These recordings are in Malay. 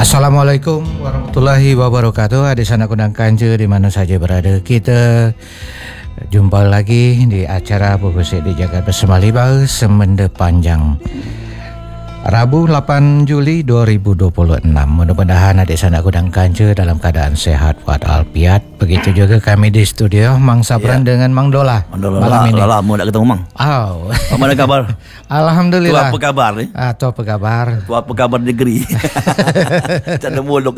Assalamualaikum warahmatullahi wabarakatuh. Adik sanak undang kanca di mana saja berada, kita jumpa lagi di acara Bergosip di Jagat Bersama Libar Semenda Panjang, Rabu 8 Juli 2026. Mudah-mudahan adik sanak undang kanca dalam keadaan sehat walafiat. Begitu juga kami di studio Mang Sabran dengan Mang Dola. Malam ini lama nak ketemu Mang. Mana kabar? Alhamdulillah. Tu apa kabar ni? Tu apa kabar? Tu apa kabar negeri? Tak ada muluk.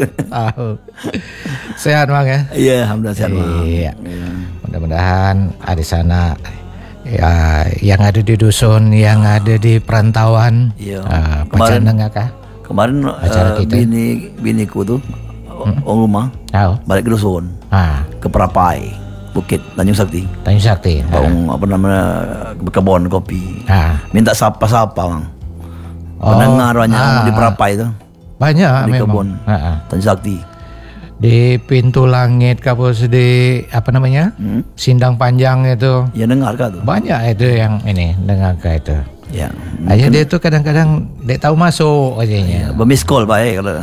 Sehat Mang ya? Ya, alhamdulillah sehat Mang. Iya. Mudah-mudahan adik sanak yang ada di dusun, yang ada di perantauan, kemarin dengar kah? Kemarin biniku tu orang rumah balik ke dusun, ke Perapai, Bukit Tanjung Sakti. Apa nama berkebun kopi. Minta sapa-sapa Bang. Pendengar banyak di Perapai tu. Banyak di memang. kebun Tanjung Sakti. Di pintu langit kapus di apa namanya? Sindang panjang itu. Ya dengar kah tu? Banyak itu yang ini dengar kah itu. Ya. Aja dia tu kadang-kadang dia tahu masuk ajanya. Bermiss call baik kalau.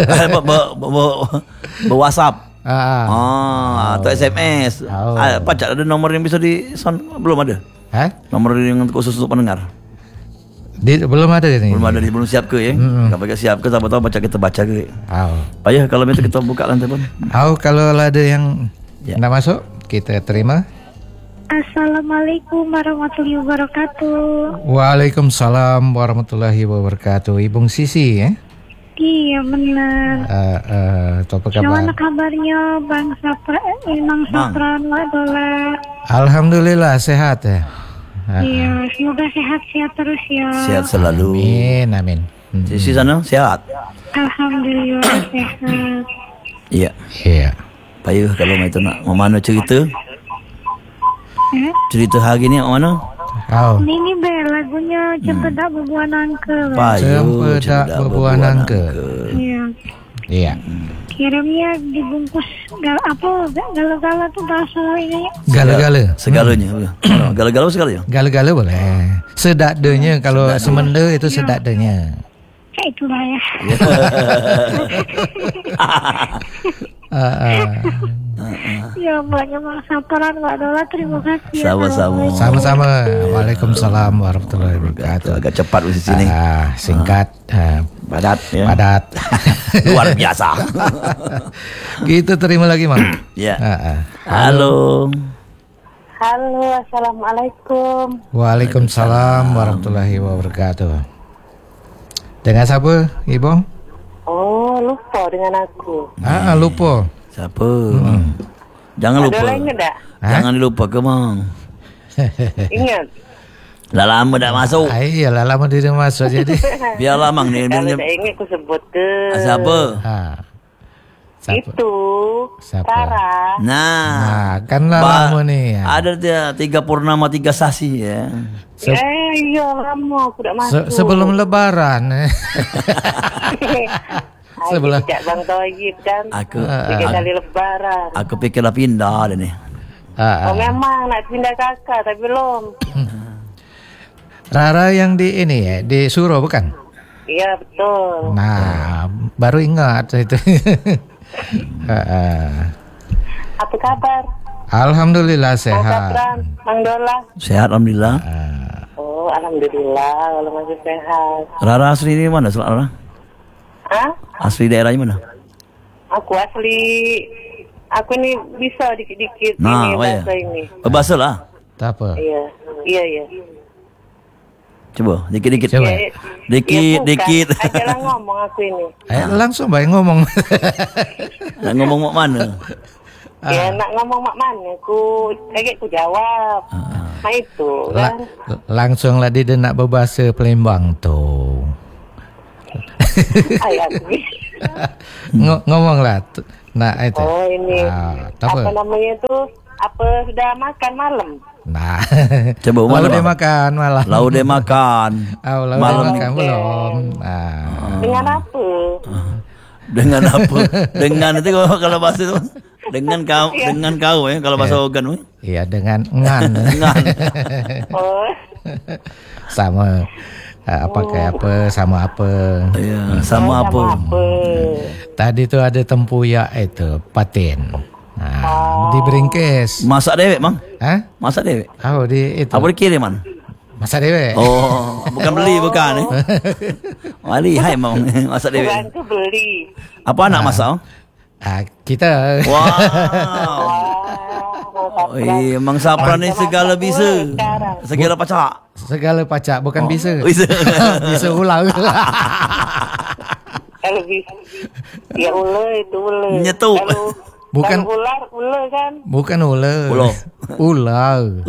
Ber-WhatsApp. Atau SMS. Pacak ada nomor yang bisa di belum ada. Nomor yang khusus untuk pendengar. Belum ada ni. Belum siap ke ya? Kalau siap ke siapa tahu kita baca ke. Payah kalau macam kita buka lantai pun. Kalau ada yang nak masuk, kita terima. Assalamualaikum warahmatullahi wabarakatuh. Waalaikumsalam warahmatullahi wabarakatuh. Ibu Sisi ya? Iya benar. Apa kabar? Gimana kabarnya Bang Sapran Mak Dola? Alhamdulillah sehat ya. Iya, semoga sehat-sehat terus ya. Sehat selalu. Amin. Sisi sana sehat. Alhamdulillah sehat. Iya. Payah kalau itu nak mana cerita? Cerita hari ni mana? Ini lagunya Cempedak Bebuah Nangka. Cempedak Bebuah Nangka. Iya. Kirimnya dibungkus gala-gala tuh bahasa ini. Gala-gala. Segalanya. Gala-gala segalanya. Gala-gala boleh. Sedakdenya kalau semenda itu sedakdenya. Itulah ya. Ya banyak Bang Sapran Mak Dola, terima kasih. Sama-sama. Waalaikumsalam warahmatullahi wabarakatuh. Agak cepat di sini. Singkat, padat. Luar biasa. Kita terima lagi Mang. Ya. Halo, assalamualaikum. Waalaikumsalam warahmatullahi wabarakatuh. Dengan siapa, Ibu? Lupa dengan aku. Lupa. Siapa? Jangan lupa. Jangan dilupa ke Mang. Ingat. Dah lama dah masuk. Iyalah lama dia masuk jadi. Biarlah Mang ni. Kalau tak ingat aku sebut ke. Siapa? Itu Sarah. Nah, kan lama ni. Ada dia 3 purnama 3 sasi ya. Iya lama aku dah masuk. Sebelum lebaran. Sebelah Bang Toyib kan. Aku 3 kali lebaran. Aku fikirlah pindah dah ni. Memang nak pindah kakak tapi belum. Rara yang di ini ya, di Suro bukan? Iya betul. Nah, baru ingat itu. Apa kabar? Alhamdulillah sehat. Mang Dola. Sehat alhamdulillah. Alhamdulillah kalau masih sehat. Rara asli ni mana Rara? Asli daerahnya mana? Aku ini bisa dikit-dikit ini bahasa ini. Bahasa lah. Tak apa. Iya. Coba dikit-dikit. Dikit. Ajalah ngomong aku ini. Langsung baik ngomong. Nak ngomong mak mana? Nak ngomong mak mana? Ku jawab. Nah itu kan. Langsung lah dia nak berbahasa Palembang tu. Ngomonglah. Nah itu. Ini. Apa namanya tu? Apa sudah makan malam? Nah, coba lalu dia makan malam. Lalu dia makan. Malam makan belum. Dengan apa? Dengan apa? Dengan itu kalau bahasa itu dengan kau kalau bahasa Ogan Iya dengan ngan. Ngan. Sama. pakai apa, sama apa. Ya, sama apa. Tadi tu ada tempuyak itu, patin. Diberingkes. Masak dewek, Mang? Masak dewek? Di itu. Apa dikirim, Man? Masak dewek. Oh, bukan beli, bukan. Wali, hai, Mang. Masak dewek. Bukan tu beli. Apa anak masak? Kita. Wow. Mang Sapran ni segala bisa. Segala pacak. Segala pacak, bukan bisa. Bisa. Bisa ular. Kalau bisa. Ya ular itu ular. Nyetuk. Bukan ular kan? Bukan ular. Ular.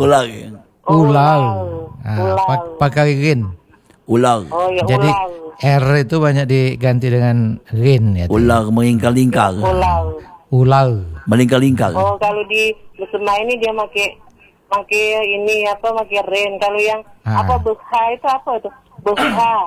Pakai rin. Ular. Oh, ya jadi ular. R itu banyak diganti dengan rin ya. Ular melingkar-lingkar. Ular. Melingkar-lingkar. Oh, kalau di Kusuma ini dia pakai ini pakai rin. Kalau yang beha itu apa tu? Beha.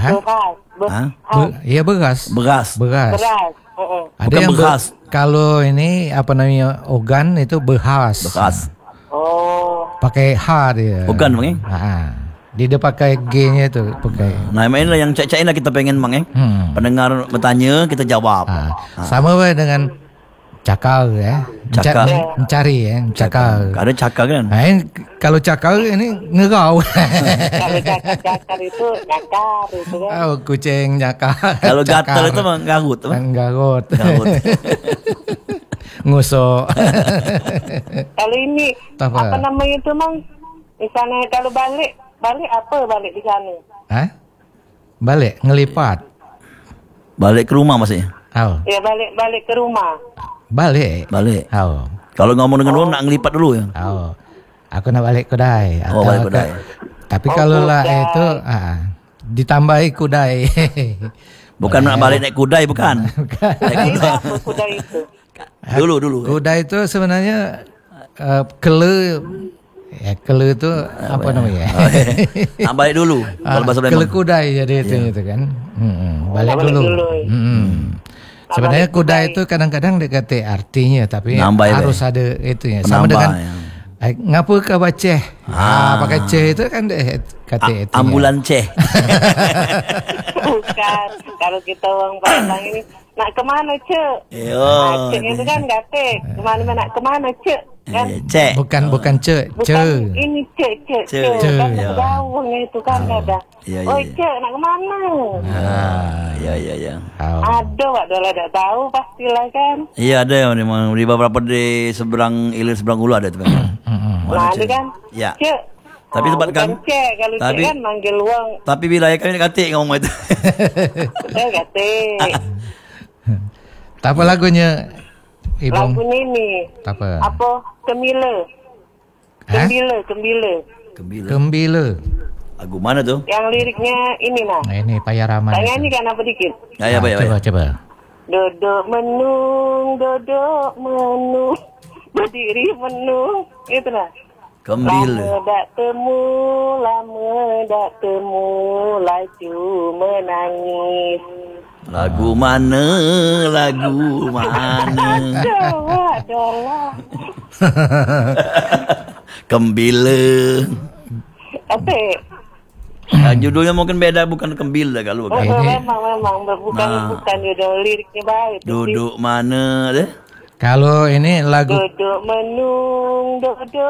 Iya beras. Ada bukan yang beras. Kalau ini ogan itu behas. Oh. Pakai H dia. Ogan, Mang. Dia pakai G-nya tu pakai. Nah, inilah yang cek-cek lah kita pengen, Mang. Pendengar bertanya, kita jawab. Sama dengan cakal ya. Mencari ya, cakal. Ada cakal kan? Kalau cakal ini ngerau. Kalau cakar itu nyakar itu kan. Kucing nyakar. Kalau gatal itu garut. Garut. Ngusuk. Kalau ini apa namanya itu, Mang? Misalnya kalau balik di sana? Balik ngelipat. Balik ke rumah maksudnya? Ya balik ke rumah. Balik. Kalau ngomong dengan orang nak ngelipat dulu ya. Aku nak balik Kudai. Balik Kudai. Tapi kalau lah itu ditambahi Kudai. Bukan nak balik naik kudai, bukan. Naik kudai itu. Dulu. Kudai itu sebenarnya kele. Kele itu apa namanya? Nak balik dulu. Kalau bahasa kele Kudai jadi itu kan. Balik dulu. Sebenarnya kudai itu kadang-kadang dia kata artinya, tapi harus ada itunya. Sama dengan ngapa kau baca? Pakai ceh itu kan dia kata itu. Ambulan ceh. Bukan. Kalau kita orang Padang ini nak kemana cek? Cek itu kan kata kemana nak kemana cek? Kan? Cek. Bukan cek. Bukan ini cek. Kan jauh itu kan ada. Cek nak kemana? Ya. Ada lah tak tahu pastilah kan. Iya ada memang di beberapa di seberang ilir seberang ulu ada tu. Ada kan? Ya. Cek. Tapi tempat kan. Cek kalau cek kan manggil luang. Tapi wilayah kami katik ngomong itu. Katik. Apa lagunya? Ibong? Lagunya ini. Apa? Kembila. Lagu mana tu? Yang liriknya ini nah. Ini Payaraman. Tanya ni kan apa dikit? Ya, coba. Duduk menung, berdiri menung, itu lah. Kembila. Lama tak temu, laju menangis. Lagu mana? Adalah. Kembila. Apa? Judulnya mungkin beda, bukan Kembila kalau bukan. Memang bukan judul liriknya baik. Duduk mana deh? Kalau ini lagu duduk menung,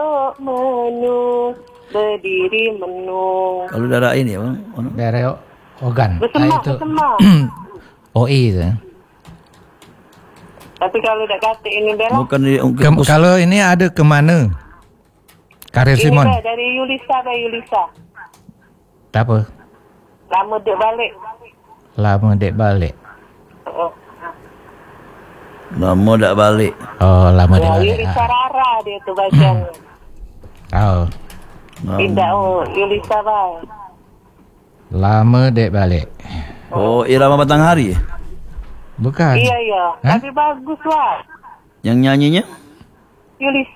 berdiri menung. Kalau darah ini Bang, darah organ. Bersama. OI itu. Tapi kalau dah kata ini bela. Bukan kalau ini ada kemana? Karya Simon. Ini dari Yulisa. Apa? Lama dek balik. Lama tak balik. Oh, lama dek balik. Yulisa Rara dia tu bacanya. Tidak, Yulisa balik. Lama dek balik. Oh, Irama Batanghari? Bukan. Iya. Tapi bagus lah. Yang nyanyinya? Yulisa.